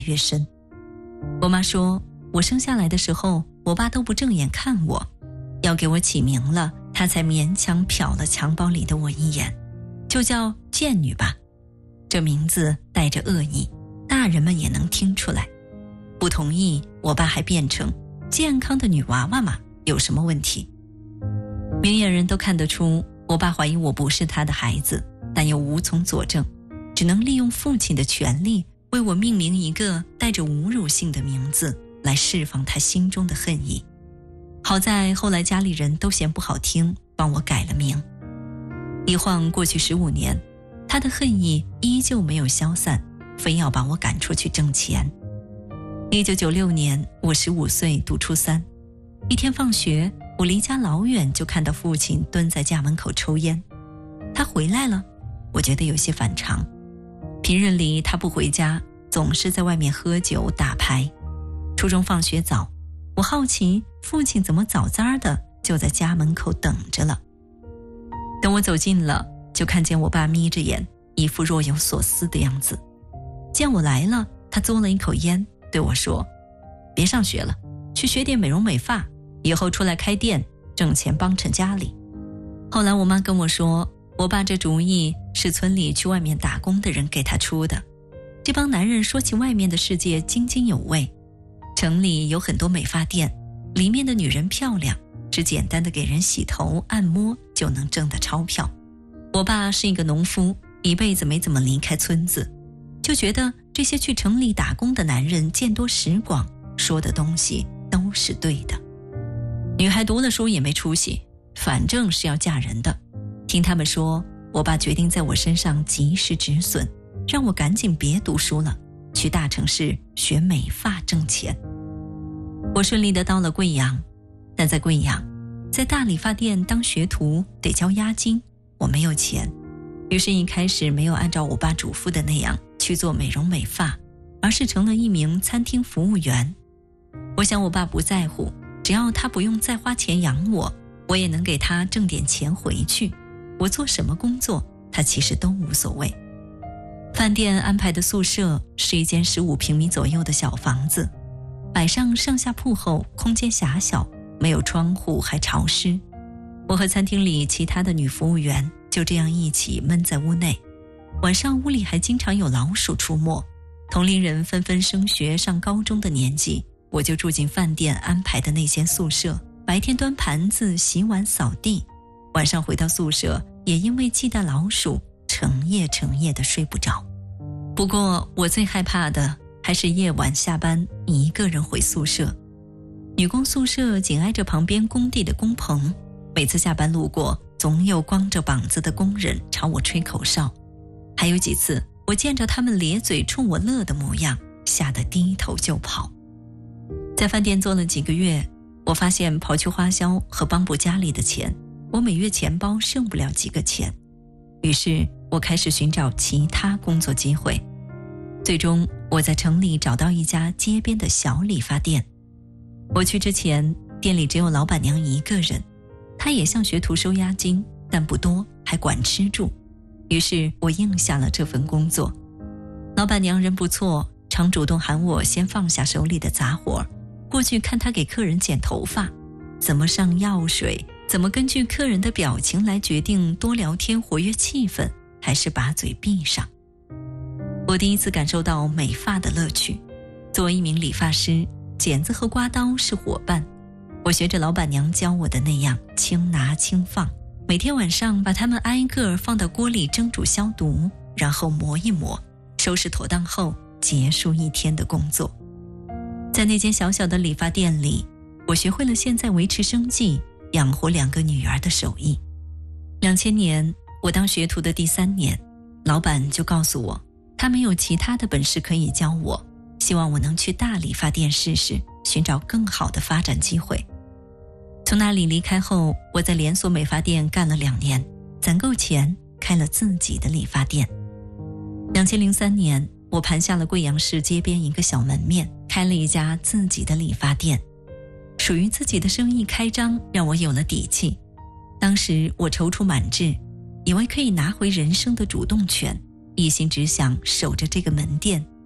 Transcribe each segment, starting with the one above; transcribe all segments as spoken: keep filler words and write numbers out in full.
越深。我妈说，我生下来的时候，我爸都不正眼看我，要给我起名了，他才勉强瞟了襁褓里的我一眼，就叫贱女吧。这名字带着恶意，大人们也能听出来。不同意，我爸还辩称，健康的女娃娃嘛，有什么问题？明眼人都看得出，我爸怀疑我不是他的孩子，但又无从佐证，只能利用父亲的权利为我命名一个带着侮辱性的名字，来释放他心中的恨意。好在后来家里人都嫌不好听，帮我改了名。一晃过去十五年，他的恨意依旧没有消散，非要把我赶出去挣钱。一九九六年，我十五岁，读初三。一天放学，我离家老远就看到父亲蹲在家门口抽烟。他回来了，我觉得有些反常。平日里他不回家，总是在外面喝酒打牌。初中放学早，我好奇父亲怎么早早的就在家门口等着了。等我走近了，就看见我爸眯着眼，一副若有所思的样子。见我来了，他嘬了一口烟，对我说，别上学了，去学点美容美发，以后出来开店，挣钱帮衬家里。后来我妈跟我说，我爸这主意是村里去外面打工的人给他出的。这帮男人说起外面的世界津津有味，城里有很多美发店，里面的女人漂亮，只简单的给人洗头按摩就能挣得钞票。我爸是一个农夫，一辈子没怎么离开村子，就觉得这些去城里打工的男人见多识广，说的东西都是对的。女孩读了书也没出息，反正是要嫁人的。听他们说，我爸决定在我身上及时止损，让我赶紧别读书了，去大城市学美发挣钱。我顺利的到了贵阳，但在贵阳，在大理发店当学徒得交押金，我没有钱，于是一开始没有按照我爸嘱咐的那样去做美容美发，而是成了一名餐厅服务员。我想我爸不在乎，只要他不用再花钱养我，我也能给他挣点钱回去。我做什么工作，他其实都无所谓。饭店安排的宿舍是一间十五平米左右的小房子，摆上上下铺后，空间狭小，没有窗户，还潮湿。我和餐厅里其他的女服务员就这样一起闷在屋内。晚上屋里还经常有老鼠出没，同龄人纷纷升学上高中的年纪，我就住进饭店安排的那间宿舍，白天端盘子洗碗扫地，晚上回到宿舍也因为忌惮老鼠，成夜成夜的睡不着。不过我最害怕的还是夜晚下班一个人回宿舍。女工宿舍紧挨着旁边工地的工棚，每次下班路过，总有光着膀子的工人朝我吹口哨。还有几次我见着他们咧嘴冲我乐的模样，吓得低头就跑。在饭店做了几个月，我发现刨去花销和帮补家里的钱，我每月钱包剩不了几个钱。于是我开始寻找其他工作机会，最终我在城里找到一家街边的小理发店。我去之前，店里只有老板娘一个人，她也向学徒收押金，但不多，还管吃住。于是我应下了这份工作。老板娘人不错，常主动喊我先放下手里的杂活，过去看她给客人剪头发，怎么上药水，怎么根据客人的表情来决定多聊天活跃气氛，还是把嘴闭上。我第一次感受到美发的乐趣。作为一名理发师，剪子和刮刀是伙伴，我学着老板娘教我的那样轻拿轻放，每天晚上把它们挨个放到锅里蒸煮消毒，然后磨一磨，收拾妥当后结束一天的工作。在那间小小的理发店里，我学会了现在维持生计、养活两个女儿的手艺。两千年，我当学徒的第三年，老板就告诉我，他没有其他的本事可以教我，希望我能去大理发店试试，寻找更好的发展机会。从那里离开后，我在连锁美发店干了两年，攒够钱，开了自己的理发店。两千零三年，我盘下了贵阳市街边一个小门面，开了一家自己的理发店。属于自己的生意开张，让我有了底气。当时我踌躇满志，以为可以拿回人生的主动权，一心只想守着这个门店，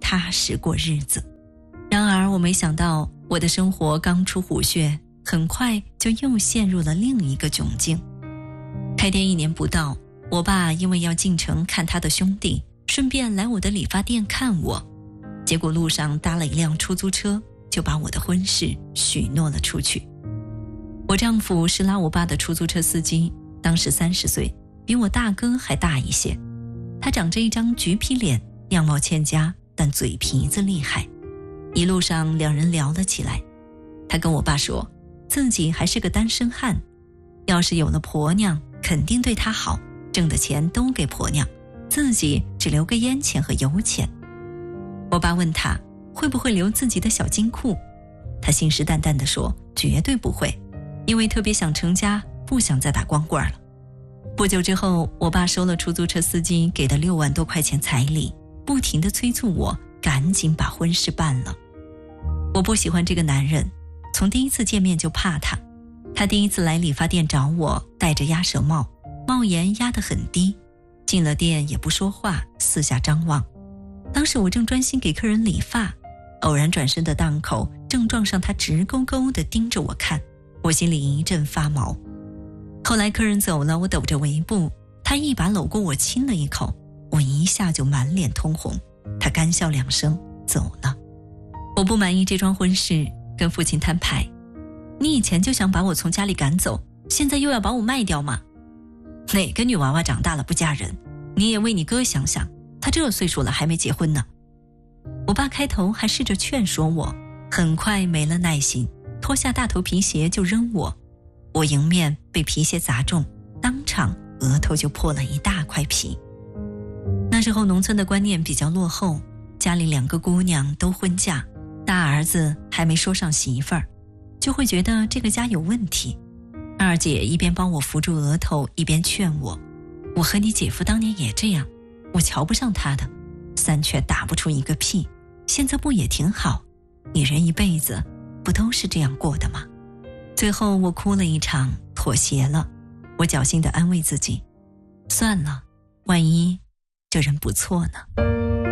踏实过日子。然而我没想到，我的生活刚出虎穴，很快就又陷入了另一个窘境。开店一年不到，我爸因为要进城看他的兄弟，顺便来我的理发店看我，结果路上搭了一辆出租车，就把我的婚事许诺了出去。我丈夫是拉我爸的出租车司机，当时三十岁，比我大哥还大一些。他长着一张橘皮脸，样貌欠佳，但嘴皮子厉害。一路上两人聊了起来，他跟我爸说自己还是个单身汉，要是有了婆娘肯定对他好，挣的钱都给婆娘，自己只留个烟钱和油钱。我爸问他会不会留自己的小金库，他信誓旦旦地说绝对不会，因为特别想成家，不想再打光棍了。不久之后，我爸收了出租车司机给的六万多块钱彩礼，不停地催促我赶紧把婚事办了。我不喜欢这个男人，从第一次见面就怕他。他第一次来理发店找我，戴着鸭舌帽，帽檐压得很低，进了店也不说话，四下张望。当时我正专心给客人理发，偶然转身的档口正撞上他直勾勾地盯着我看，我心里一阵发毛。后来客人走了，我抖着围布，他一把搂过我亲了一口，我一下就满脸通红，他干笑两声走了。我不满意这桩婚事，跟父亲摊牌，你以前就想把我从家里赶走，现在又要把我卖掉吗？哪个女娃娃长大了不嫁人？你也为你哥想想，他这岁数了还没结婚呢。我爸开头还试着劝说我，很快没了耐心，脱下大头皮鞋就扔我。我迎面被皮鞋砸中，当场额头就破了一大块皮。那时候农村的观念比较落后，家里两个姑娘都婚嫁，大儿子还没说上媳妇儿，就会觉得这个家有问题。二姐一边帮我扶住额头，一边劝我，我和你姐夫当年也这样，我瞧不上他的，三拳打不出一个屁，现在不也挺好？女人一辈子不都是这样过的吗？最后我哭了一场，妥协了。我侥幸地安慰自己，算了，万一这人不错呢。